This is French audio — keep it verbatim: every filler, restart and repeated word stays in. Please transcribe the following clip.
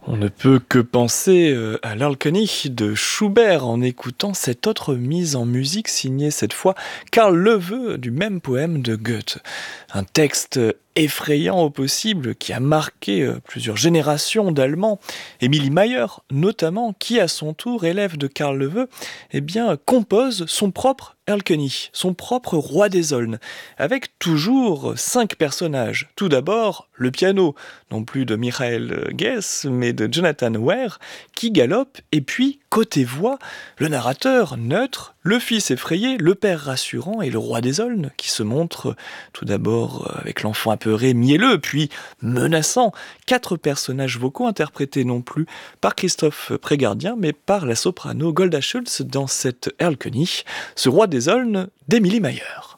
On ne peut que penser euh, à l'Erlkönig de Schubert en écoutant cette autre mise en musique signée cette fois Karl Löwe du même poème de Goethe. Un texte effrayant au possible qui a marqué euh, plusieurs générations d'Allemands. Émilie Mayer, notamment, qui à son tour, élève de Karl Löwe, eh bien, compose son propre Erlkönig, son propre roi des aulnes, avec toujours cinq personnages. Tout d'abord, le piano, non plus de Michael Guess, mais de Jonathan Ware, qui galope, et puis, côté voix, le narrateur neutre, le fils effrayé, le père rassurant et le roi des aulnes, qui se montre tout d'abord avec l'enfant apeuré, mielleux, puis menaçant. Quatre personnages vocaux interprétés non plus par Christophe Prégardien, mais par la soprano Golda Schultz dans cette Erlkönig, ce roi des aulnes d'Émilie Mayer.